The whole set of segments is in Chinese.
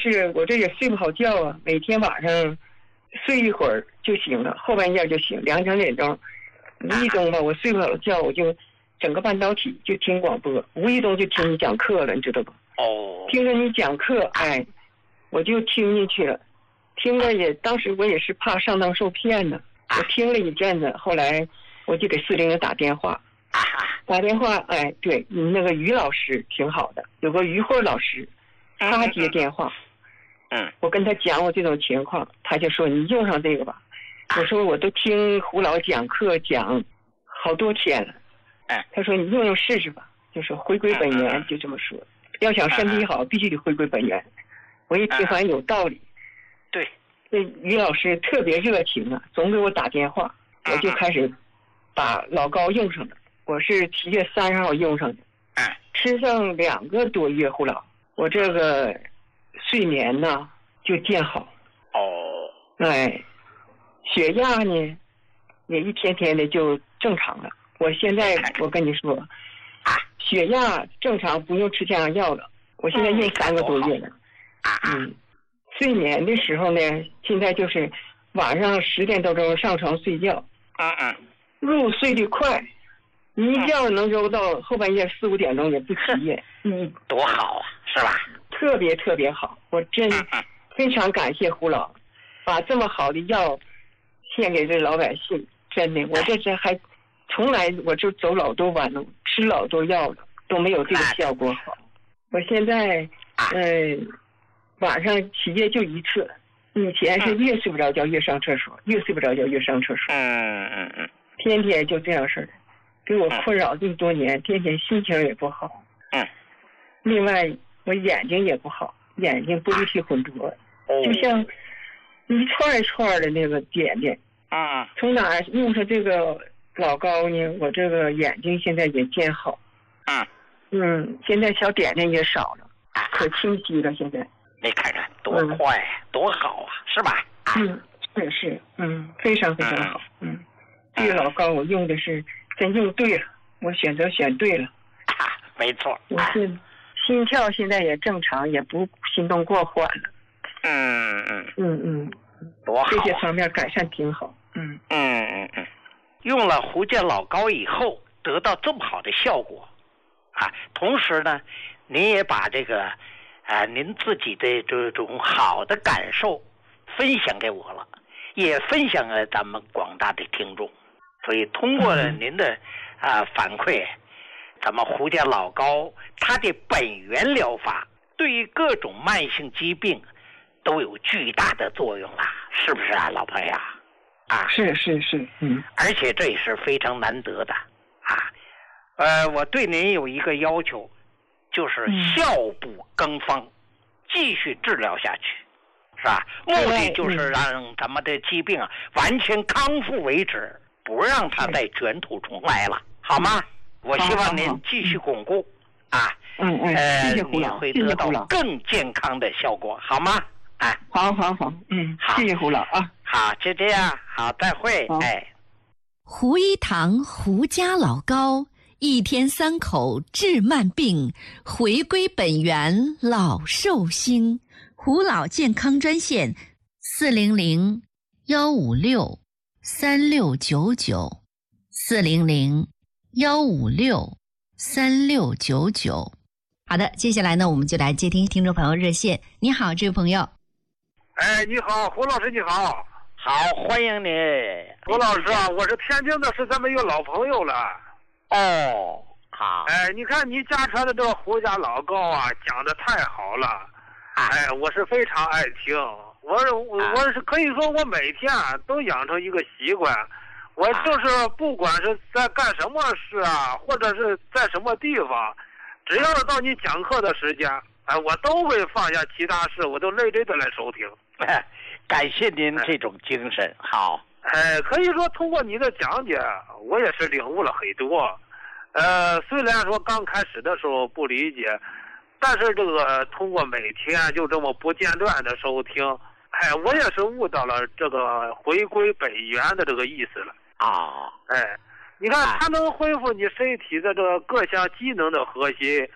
是我这也睡不好觉啊，每天晚上睡一会儿就醒了，后半夜就醒，2、3点钟，无意中吧，我睡不好觉，我就整个半导体就听广播，无意中就听你讲课了，你知道不？听着你讲课，哎，我就听进去了，听着也，当时我也是怕上当受骗呢，我听了一阵子，后来我就给400打电话，哎，对你那个于老师挺好的，有个于慧老师，他接电话，我跟他讲我这种情况，他就说你用上这个吧。我说我都听胡老讲课讲好多天了，他说你用试试吧，就说回归本源，就这么说。要想身体好，必须得回归本源。我一听反正有道理。 对， 这于老师特别热情啊，总给我打电话，我就开始把老高用上了。我是7月30号用上的，吃上2个多月胡老，我这个睡眠呢就见好。哎，血压呢也一天天的就正常了。我现在我跟你说，血压正常，不用吃降压药了。我现在用3个多月了。睡眠的时候呢，现在就是晚上10点多钟上床睡觉，入睡的快，一觉能揉到后半夜4、5点钟也不起夜。 多好啊，是吧？ 特别特别好，我真非常感谢胡老，把这么好的药献给这老百姓。真的，我这还从来我就走老多弯路，吃老多药了，都没有这个效果好。我现在晚上起夜就1次，以前是越睡不着觉越上厕所，越睡不着觉越上厕所。天天就这样式的，给我困扰这么多年，天天心情也不好。另外我眼睛也不好，眼睛玻璃体混浊，就像一串一串的那个点点。从哪用上这个老高呢？我这个眼睛现在也见好。现在小点点也少了，可清晰了。现在你看看多快，多好啊，是吧？ 是，非常非常好。这个老高我用的是真用对了，我选择选对了。 没错。 我是心跳现在也正常，也不心动过缓了。 多好， 这些方面改善挺好。 用了胡健老高以后，得到这么好的效果同时呢，您也把这个您自己的这种好的感受分享给我了，也分享给咱们广大的听众。所以通过了您的反馈，咱们胡健老高它的本源疗法对于各种慢性疾病都有巨大的作用了，是不是啊，老朋友是， 而且这也是非常难得的我对您有一个要求，就是效不更方，继续治疗下去，是吧？目的就是让咱们的疾病完全康复为止，不让它再卷土重来了，好吗？我希望您继续巩固谢谢胡老， 你会得到更健康的效果，好吗？ 好， 好， 谢谢胡老好，就这样，好，再会。 胡一堂胡家老高，1天3口治慢病，回归本源老寿星。胡老健康专线400-156-3699，400-156-3699。好的，接下来呢，我们就来接听听众朋友热线。你好，这位朋友。 你好，胡老师，你好。 好，欢迎你。 胡老师我是天津的，是咱们一个老朋友了。 好。 你看你家传的这个胡家老高讲的太好了。我是非常爱听。我是可以说我每天都养成一个习惯，我就是不管是在干什么事或者是在什么地方，只要是到你讲课的时间，我都会放下其他事，我都认真的来收听。 感谢您这种精神。好。 可以说通过你的讲解，我也是领悟了很多。虽然说刚开始的时候不理解，但是这个通过每天就这么不间断的收听，我也是悟到了这个回归本源的这个意思了。你看它能恢复你身体的这个各项机能的核心，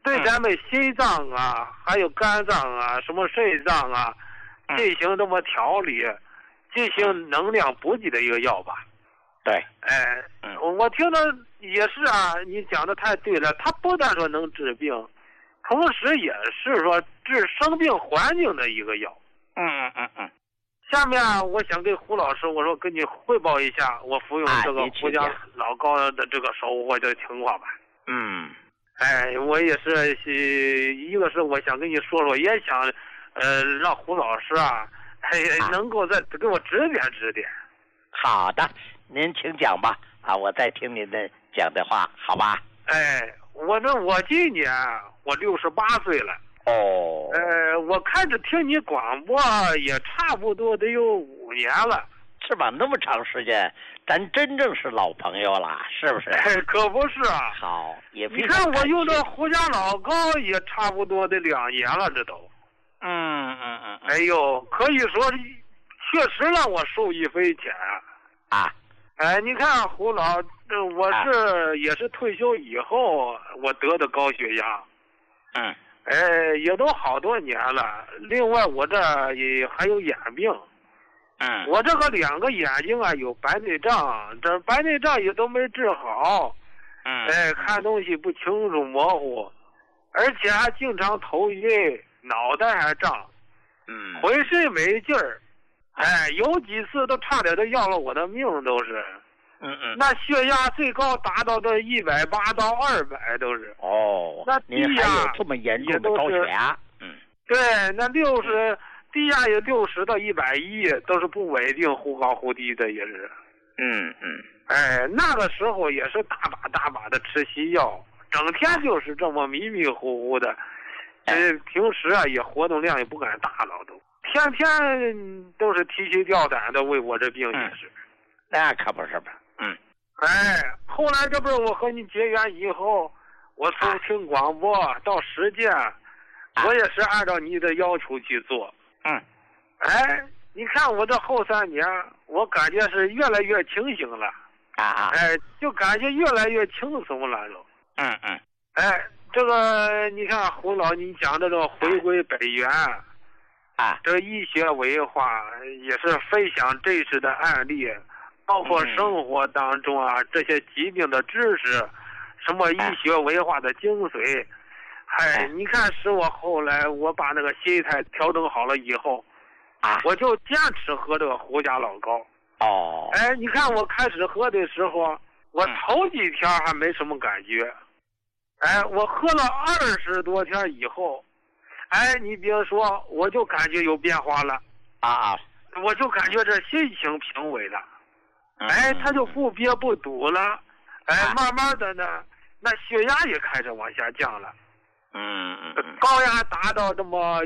对咱们心脏啊，还有肝脏啊，什么肾脏啊，进行这么调理，进行能量补给的一个药吧。 对， 我听着也是啊，你讲的太对了，它不但说能治病，同时也是说治生病环境的一个药。下面我想给胡老师，我说跟你汇报一下我服用这个胡家老高的这个收获的情况吧。我也是，一个是我想跟你说说，也想让胡老师啊，能够再给我指点指点。 好的，您请讲吧。我在听您的讲的话，好吧？ 我今年我68岁了。我开始听你广播也差不多得有5年了。 是吧？那么长时间，咱真正是老朋友了，是不是？ 可不是啊。 好，也你看我用这胡家老高也差不多得2年了，这都。哎呦，可以说确实让我受益匪浅啊。你看胡老，我是也是退休以后我得的高血压。也都好多年了。另外我这也还有眼病。我这个2个眼睛啊有白内障，这白内障也都没治好。看东西不清楚模糊，而且还经常头晕，脑袋还胀，浑身没劲儿。有几次都差点都要了我的命，都是。那血压最高达到的180到200都是。那低压还有这么严重的高血压？ 对，那低压也60到110，都是不稳定，忽高忽低的也是。那个时候也是大把的吃西药，整天就是这么迷迷糊糊的。平时啊也活动量也不敢大了，都天天都是提心吊胆的为我这病也是。 那可不是吧？ 后来这不是我和你结缘以后，我从听广播到实践，我也是按照你的要求去做。你看我这后3年，我感觉是越来越清醒了。就感觉越来越轻松了都。这个你看胡老，你讲的这个回归本源，这个医学文化也是分享真实的案例，包括生活当中啊这些疾病的知识，什么医学文化的精髓。你看使我后来我把那个心态调整好了以后，我就坚持喝这个胡家老高。你看我开始喝的时候，我头几天还没什么感觉。我喝了20多天以后，你别说，我就感觉有变化了。我就感觉这心情平稳了。它就不憋不堵了。慢慢的呢，那血压也开始往下降了。高压达到这么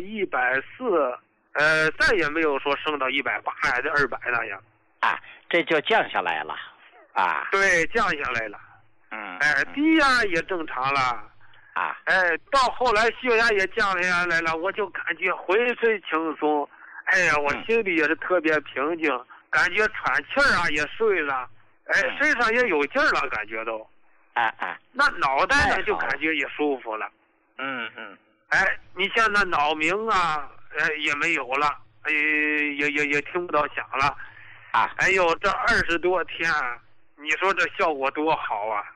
140，再也没有说升到180还是200那样。 这就降下来了。 对，降下来了。低压也正常了。到后来血压也降下来了，我就感觉浑身轻松。我心里也是特别平静，感觉喘气儿啊也顺了。身上也有劲儿了，感觉都。那脑袋呢就感觉也舒服了。你像那脑鸣啊，也没有了，也听不到响了。这20多天，你说这效果多好啊！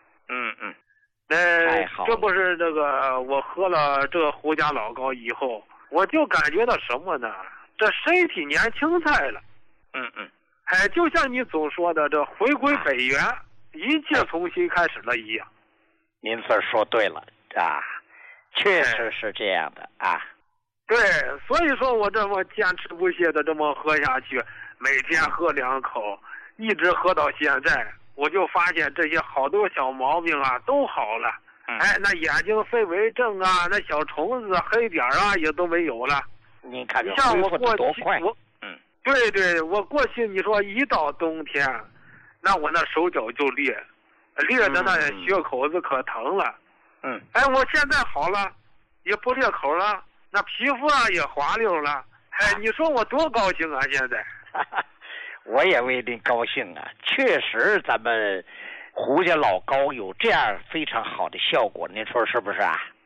这不是这个我喝了这个胡家老高以后，我就感觉到什么呢？这身体年轻态了。就像你总说的，这回归本源，一切重新开始了一样。 您这说对了确实是这样的。 对，所以说我这么坚持不懈的这么喝下去，每天喝2口，一直喝到现在，我就发现这些好多小毛病啊都好了。那眼睛飞蚊症啊，那小虫子黑点啊也都没有了。 你看这像我过去快。 对，我过去你说一到冬天，那我那手脚就裂的那血口子可疼了。我现在好了，也不裂口了，那皮肤啊也滑溜了。你说我多高兴啊！现在， 我也为您高兴啊！确实，咱们胡家老高有这样非常好的效果，您说是不是啊？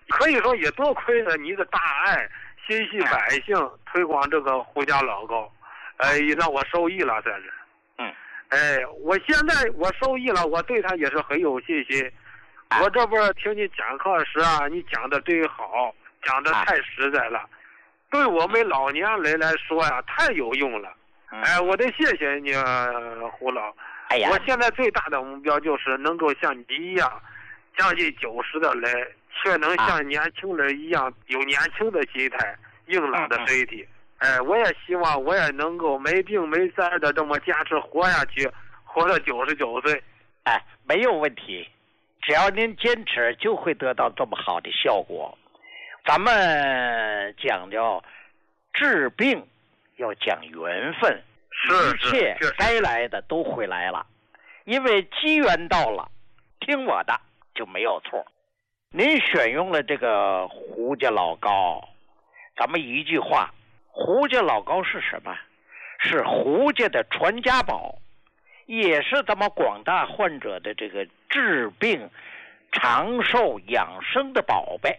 可以说也多亏了你的大爱，心系百姓，推广这个胡家老高，让我受益了，算是。我现在我受益了，我对他也是很有信心。我这不是听你讲课时啊，你讲的真好，讲的太实在了，对我们老年人来说呀，太有用了。我得谢谢你，胡老。我现在最大的目标就是能够像你一样，将近90的人，却能像年轻人一样有年轻的心态、硬朗的身体。我也希望我也能够没病没灾的这么坚持活下去，活到99岁。 没有问题，只要您坚持，就会得到这么好的效果。咱们讲究治病要讲缘分，一切该来的都会来了，因为机缘到了，听我的就没有错。您选用了这个胡家老高，咱们一句话，胡家老高是什么？是胡家的传家宝，也是咱们广大患者的这个治病长寿养生的宝贝。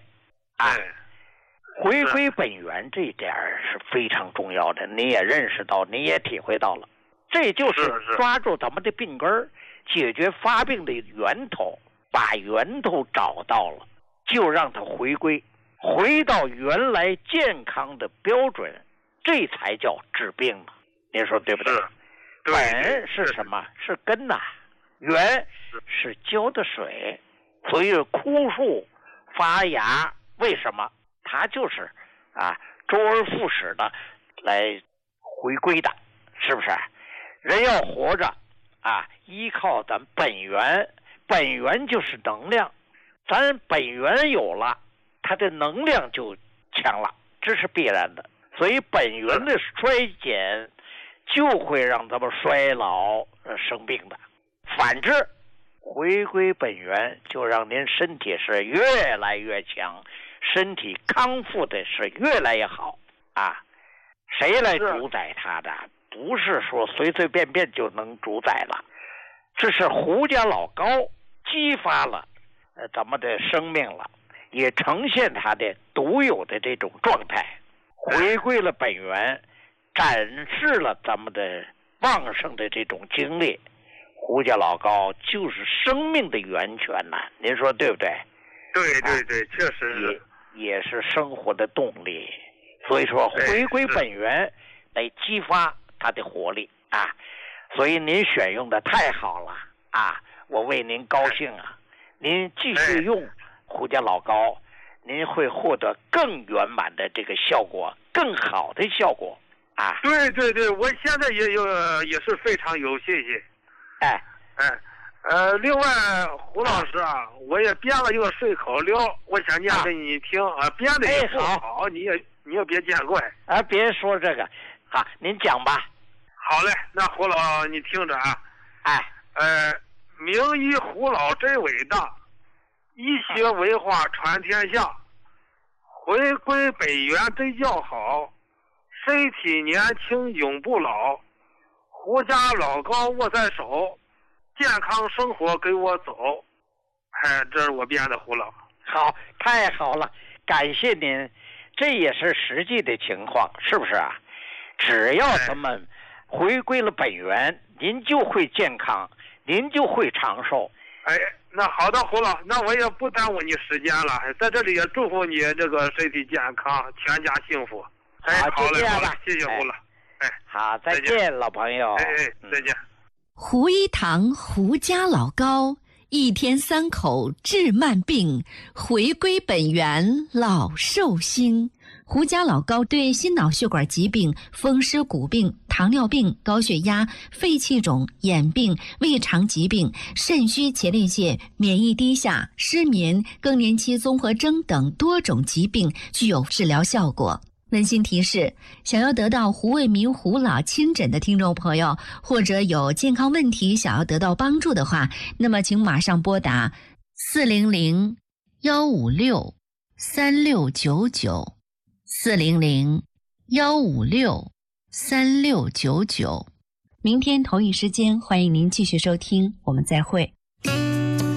回归本源这点是非常重要的，你也认识到，你也体会到了，这就是抓住咱们的病根，解决发病的源头，把源头找到了，就让它回到原来健康的标准，这才叫治病嘛。您说对不对？本是什么？是根呐，源是浇的水，所以枯树发芽，为什么？它就是周而复始的来回归的，是不是？人要活着依靠咱本源，本源就是能量，咱本源有了，它的能量就强了，这是必然的。所以本源的衰减就会让咱们衰老生病的。反之，回归本源就让您身体是越来越强，身体康复的是越来越好谁来主宰它的？不是说随随便便就能主宰了，这是胡家老高激发了咱们的生命了，也呈现它的独有的这种状态，回归了本源，展示了咱们的旺盛的这种经历。胡家老高就是生命的源泉呐，您说对不对？ 对，确实也是生活的动力。所以说回归本源来激发它的活力所以您选用的太好了我为您高兴您继续用胡家老高，您会获得更圆满的这个效果，更好的效果对，我现在也是非常有信心。另外胡老师我也编了一个顺口溜，我想念给你听编的也不好，你也别见怪别说这个您讲吧。 好嘞，那胡老你听着名医胡老真伟大，医学文化传天下，回归本源真叫好，身体年轻永不老，胡家老高握在手，健康生活给我走。这是我编的胡老。 好，太好了，感谢您，这也是实际的情况，是不是只要咱们回归了本源，您就会健康，您就会长寿。 那好的胡老，那我也不耽误你时间了，在这里也祝福你这个身体健康，全家幸福。 好嘞， 好了，谢谢胡老。 好，再见，老朋友。 再见。 胡一堂胡家老高，一天3口治慢病，回归本源老寿星。胡家老高对心脑血管疾病、风湿骨病、糖尿病、高血压、肺气肿、眼病、胃肠疾病、肾虚前列腺、免疫低下、失眠、更年期综合征等多种疾病具有治疗效果。温馨提示，想要得到胡卫民胡老亲诊的听众朋友，或者有健康问题想要得到帮助的话，那么请马上拨打400-156-3699 400-156-3699。明天同一时间，欢迎您继续收听，我们再会。